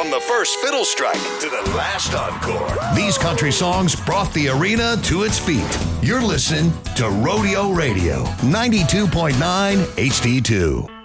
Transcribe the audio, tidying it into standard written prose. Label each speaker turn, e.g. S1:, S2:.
S1: From the first fiddle strike to the last encore,
S2: These country songs brought the arena to its feet. You're listening to Rodeo Radio, 92.9 HD2.